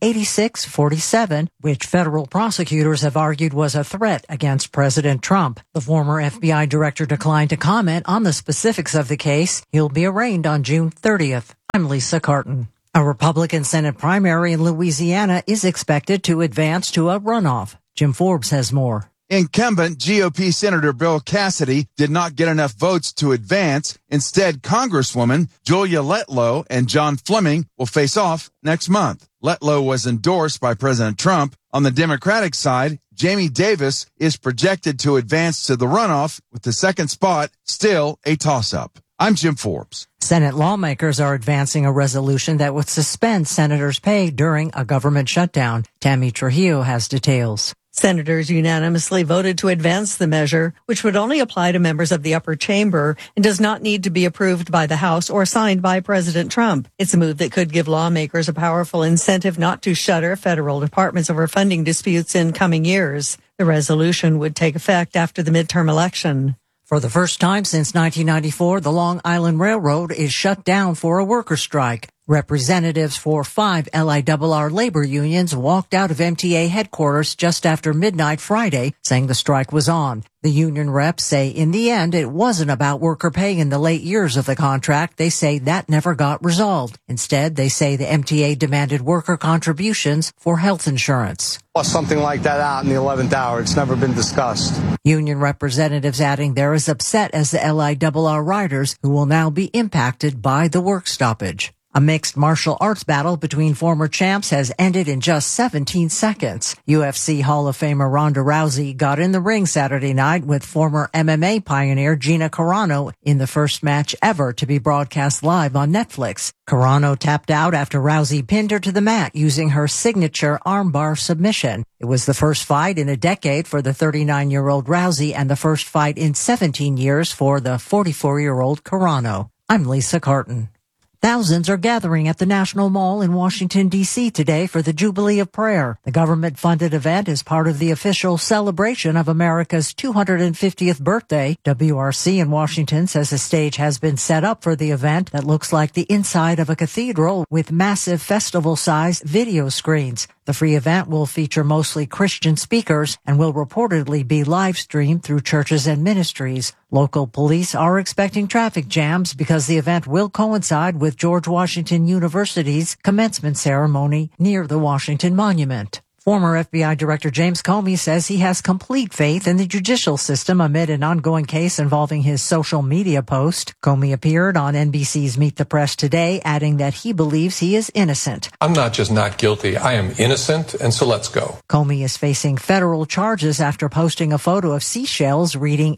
8647, which federal prosecutors have argued was a threat against President Trump. The former FBI director declined to comment on the specifics of the case. He'll be arraigned on June 30th. I'm Lisa Carton. A Republican Senate primary in Louisiana is expected to advance to a runoff. Jim Forbes has more. Incumbent GOP Senator Bill Cassidy did not get enough votes to advance. Instead, Congresswoman Julia Letlow and John Fleming will face off next month. Letlow was endorsed by President Trump. On the Democratic side, Jamie Davis is projected to advance to the runoff, with the second spot still a toss-up. I'm Jim Forbes. Senate lawmakers are advancing a resolution that would suspend senators' pay during a government shutdown. Tammy Trujillo has details. Senators unanimously voted to advance the measure, which would only apply to members of the upper chamber and does not need to be approved by the House or signed by President Trump. It's a move that could give lawmakers a powerful incentive not to shutter federal departments over funding disputes in coming years. The resolution would take effect after the midterm election. For the first time since 1994, the Long Island Railroad is shut down for a worker strike. Representatives for 5 LIRR labor unions walked out of MTA headquarters just after midnight Friday, saying the strike was on. The union reps say in the end it wasn't about worker pay in the late years of the contract. They say that never got resolved. Instead, they say the MTA demanded worker contributions for health insurance. Something like that out in the 11th hour. It's never been discussed. Union representatives adding they're as upset as the LIRR riders, who will now be impacted by the work stoppage. A mixed martial arts battle between former champs has ended in just 17 seconds. UFC Hall of Famer Ronda Rousey got in the ring Saturday night with former MMA pioneer Gina Carano in the first match ever to be broadcast live on Netflix. Carano tapped out after Rousey pinned her to the mat using her signature armbar submission. It was the first fight in a decade for the 39-year-old Rousey and the first fight in 17 years for the 44-year-old Carano. I'm Lisa Carton. Thousands are gathering at the National Mall in Washington, D.C. today for the Jubilee of Prayer. The government-funded event is part of the official celebration of America's 250th birthday. WRC in Washington says a stage has been set up for the event that looks like the inside of a cathedral with massive festival-sized video screens. The free event will feature mostly Christian speakers and will reportedly be live-streamed through churches and ministries. Local police are expecting traffic jams because the event will coincide with George Washington University's commencement ceremony near the Washington Monument. Former FBI Director James Comey says he has complete faith in the judicial system amid an ongoing case involving his social media post. Comey appeared on NBC's Meet the Press today, adding that he believes he is innocent. I'm not just not guilty, I am innocent, and so let's go. Comey is facing federal charges after posting a photo of seashells reading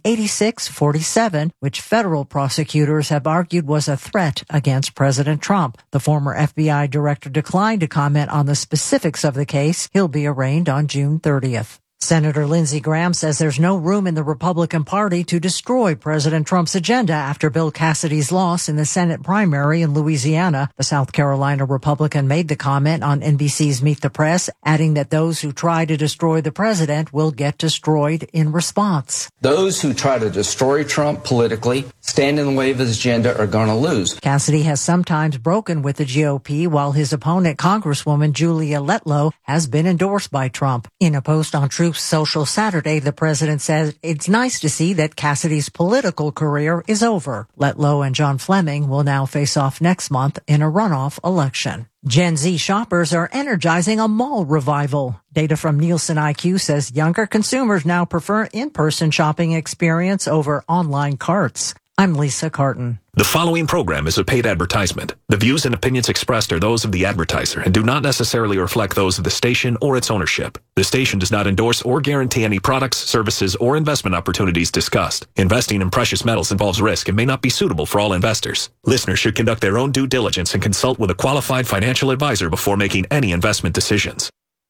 8647, which federal prosecutors have argued was a threat against President Trump. The former FBI director declined to comment on the specifics of the case. He'll be arraigned on June 30th. Senator Lindsey Graham says there's no room in the Republican Party to destroy President Trump's agenda after Bill Cassidy's loss in the Senate primary in Louisiana. The South Carolina Republican made the comment on NBC's Meet the Press, adding that those who try to destroy the president will get destroyed in response. Those who try to destroy Trump politically, stand in the way of his agenda, are going to lose. Cassidy has sometimes broken with the GOP, while his opponent, Congresswoman Julia Letlow, has been endorsed by Trump. In a post on Truth's Social Saturday, the president says it's nice to see that Cassidy's political career is over. Letlow and John Fleming will now face off next month in a runoff election. Gen Z shoppers are energizing a mall revival. Data from Nielsen IQ says younger consumers now prefer in-person shopping experience over online carts. I'm Lisa Carton. The following program is a paid advertisement. The views and opinions expressed are those of the advertiser and do not necessarily reflect those of the station or its ownership. The station does not endorse or guarantee any products, services, or investment opportunities discussed. Investing in precious metals involves risk and may not be suitable for all investors. Listeners should conduct their own due diligence and consult with a qualified financial advisor before making any investment decisions.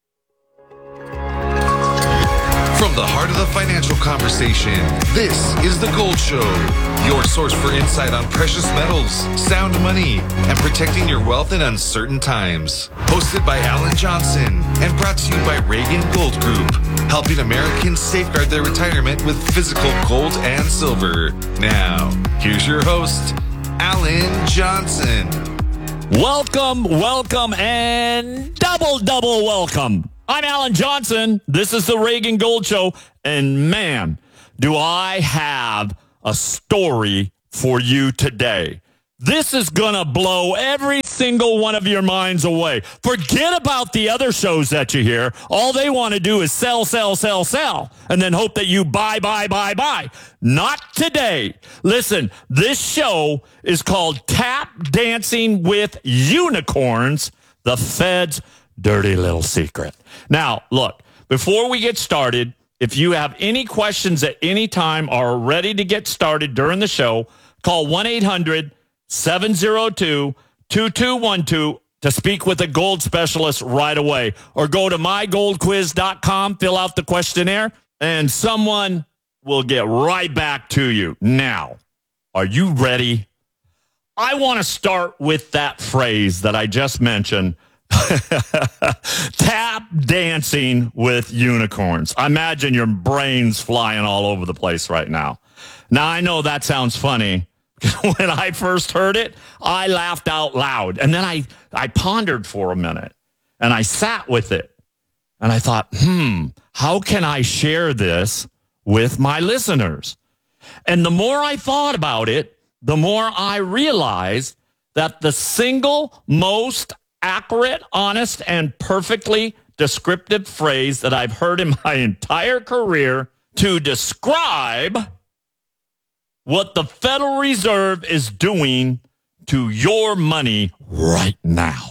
From the heart of the financial conversation, this is The Gold Show, your source for insight on precious metals, sound money, and protecting your wealth in uncertain times. Hosted by Alan Johnson and brought to you by Reagan Gold Group, helping Americans safeguard their retirement with physical gold and silver. Now, here's your host, Alan Johnson. Welcome, and double welcome. I'm Alan Johnson. This is the Reagan Gold Show. And man, do I have a story for you today. This is going to blow every single one of your minds away. Forget about the other shows that you hear. All they want to do is sell, and then hope that you buy. Not today. Listen, this show is called Tap Dancing with Unicorns, the Fed's dirty little secret. Now, look, before we get started, if you have any questions at any time or are ready to get started during the show, call 1-800-702-2212 to speak with a gold specialist right away. Or go to mygoldquiz.com, fill out the questionnaire, and someone will get right back to you. Now, are you ready? I want to start with that phrase that I just mentioned, tap dancing with unicorns. I imagine your brain's flying all over the place right now. Now, I know that sounds funny. When I first heard it, I laughed out loud. And then I pondered for a minute, and I sat with it. And I thought, how can I share this with my listeners? And the more I thought about it, the more I realized that the single most accurate, honest, and perfectly descriptive phrase that I've heard in my entire career to describe what the Federal Reserve is doing to your money right now.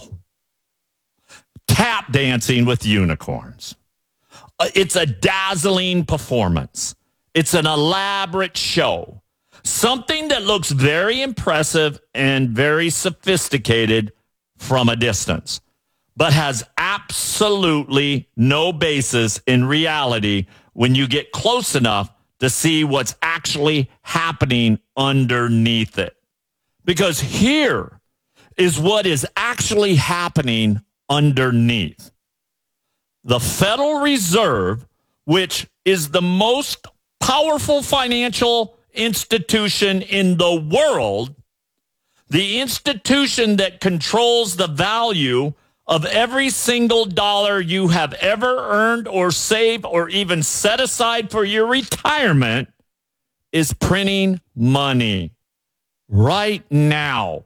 Tap dancing with unicorns. It's a dazzling performance. It's an elaborate show. Something that looks very impressive and very sophisticated from a distance, but has absolutely no basis in reality when you get close enough to see what's actually happening underneath it. Because here is what is actually happening underneath. The Federal Reserve, which is the most powerful financial institution in the world, the institution that controls the value of every single dollar you have ever earned or saved or even set aside for your retirement, is printing money right now.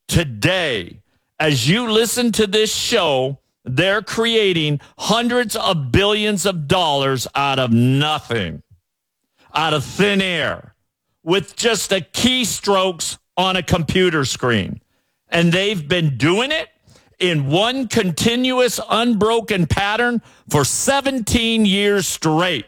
Today, as you listen to this show, they're creating hundreds of billions of dollars out of nothing, out of thin air, with just a keystrokes on a computer screen. And they've been doing it in one continuous, unbroken pattern for 17 years straight.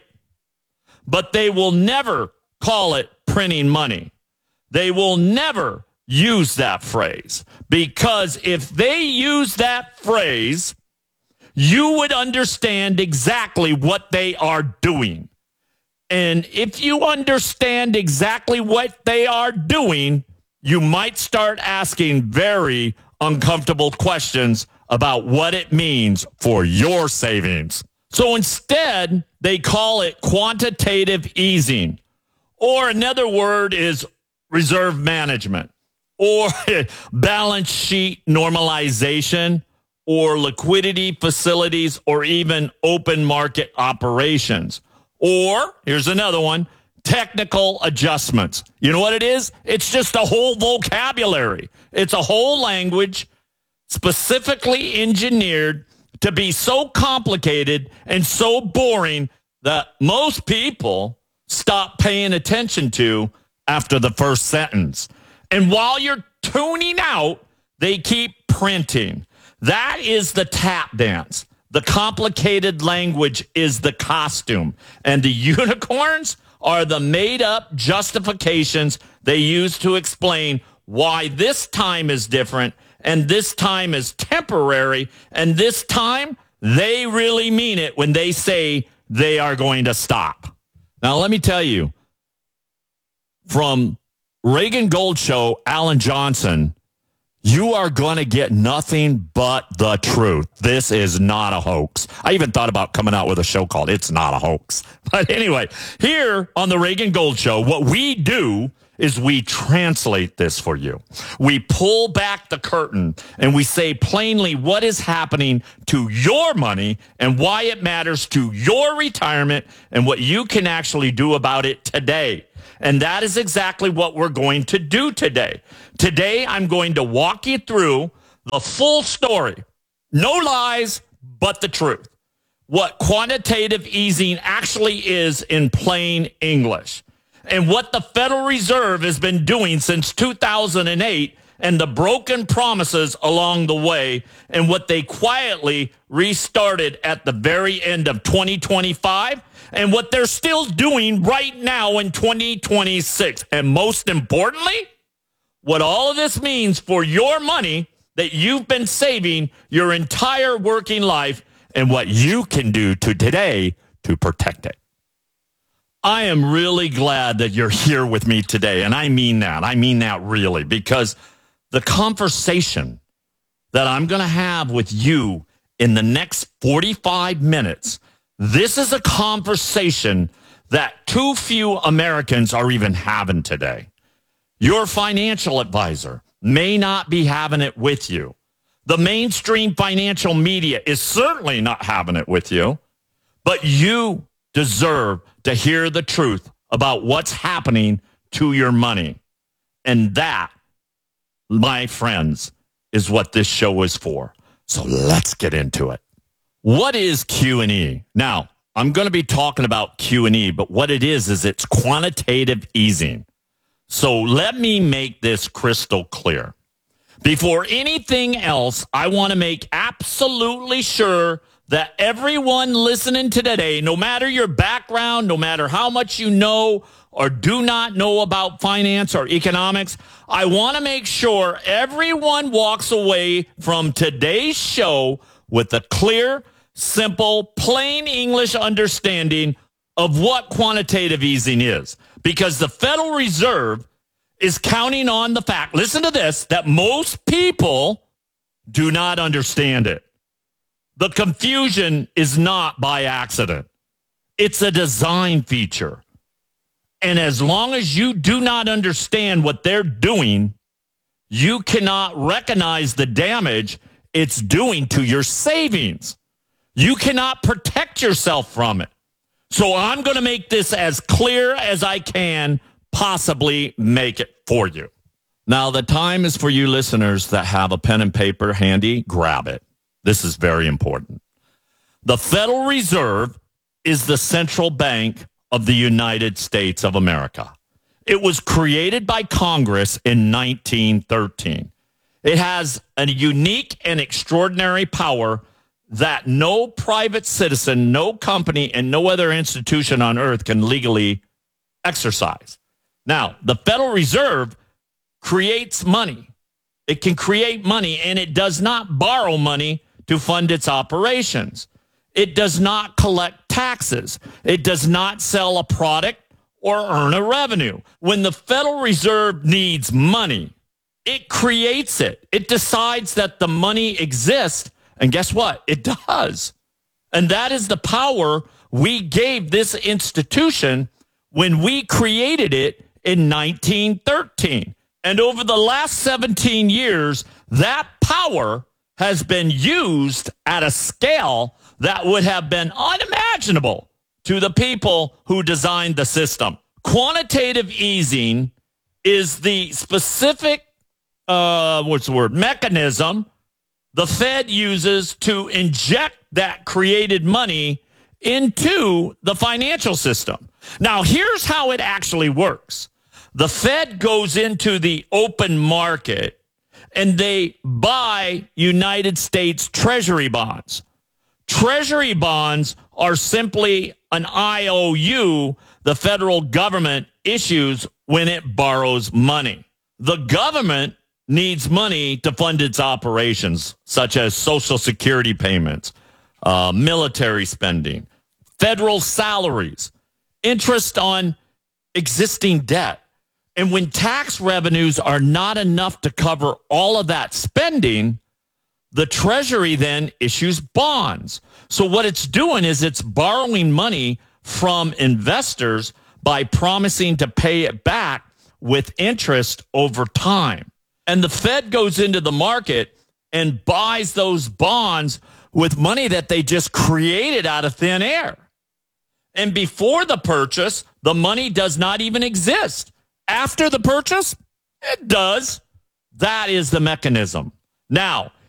But they will never call it printing money. They will never use that phrase, because if they use that phrase, you would understand exactly what they are doing. And if you understand exactly what they are doing, you might start asking very uncomfortable questions about what it means for your savings. So instead, they call it quantitative easing, or another word is reserve management, or balance sheet normalization, or liquidity facilities, or even open market operations. Or, here's another one, technical adjustments. You know what it is? It's just a whole vocabulary. It's a whole language specifically engineered to be so complicated and so boring that most people stop paying attention to after the first sentence. And while you're tuning out, they keep printing. That is the tap dance. The complicated language is the costume. And the unicorns are the made-up justifications they use to explain why this time is different and this time is temporary and this time they really mean it when they say they are going to stop. Now, let me tell you, from Reagan Gold Show, Alan Johnson, you are going to get nothing but the truth. This is not a hoax. I even thought about coming out with a show called It's Not a Hoax. But anyway, here on the Reagan Gold Show, what we do is we translate this for you. We pull back the curtain and we say plainly what is happening to your money and why it matters to your retirement and what you can actually do about it today. And that is exactly what we're going to do today. Today, I'm going to walk you through the full story. No lies, but the truth. What quantitative easing actually is in plain English. And what the Federal Reserve has been doing since 2008 and the broken promises along the way and what they quietly restarted at the very end of 2025 and what they're still doing right now in 2026. And most importantly, what all of this means for your money that you've been saving your entire working life and what you can do to today to protect it. I am really glad that you're here with me today, and I mean that. I mean that really, because the conversation that I'm going to have with you in the next 45 minutes, this is a conversation that too few Americans are even having today. Your financial advisor may not be having it with you. The mainstream financial media is certainly not having it with you, but you deserve to hear the truth about what's happening to your money. And that, my friends, is what this show is for. So let's get into it. What is QE? Now, I'm going to be talking about QE, but what it is it's quantitative easing. So let me make this crystal clear. Before anything else, I want to make absolutely sure that everyone listening to today, no matter your background, no matter how much you know or do not know about finance or economics, I want to make sure everyone walks away from today's show with a clear, simple, plain English understanding of what quantitative easing is. Because the Federal Reserve is counting on the fact, listen to this, that most people do not understand it. The confusion is not by accident. It's a design feature. And as long as you do not understand what they're doing, you cannot recognize the damage it's doing to your savings. You cannot protect yourself from it. So I'm going to make this as clear as I can possibly make it for you. Now, the time is for you listeners that have a pen and paper handy. Grab it. This is very important. The Federal Reserve is the central bank of the United States of America. It was created by Congress in 1913. It has a unique and extraordinary power that no private citizen, no company, and no other institution on earth can legally exercise. Now, the Federal Reserve creates money. It can create money, and it does not borrow money to fund its operations. It does not collect taxes. It does not sell a product or earn a revenue. When the Federal Reserve needs money, it creates it. It decides that the money exists, and guess what? It does. And that is the power we gave this institution when we created it in 1913. And over the last 17 years, that power has been used at a scale that would have been unimaginable to the people who designed the system. Quantitative easing is the specific, mechanism the Fed uses to inject that created money into the financial system. Now, here's how it actually works. The Fed goes into the open market and they buy United States Treasury bonds. Treasury bonds are simply an IOU the federal government issues when it borrows money. The government needs money to fund its operations, such as Social Security payments, military spending, federal salaries, interest on existing debt. And when tax revenues are not enough to cover all of that spending, the Treasury then issues bonds. So what it's doing is it's borrowing money from investors by promising to pay it back with interest over time. And the Fed goes into the market and buys those bonds with money that they just created out of thin air. And before the purchase, the money does not even exist. After the purchase, it does. That is the mechanism. Now,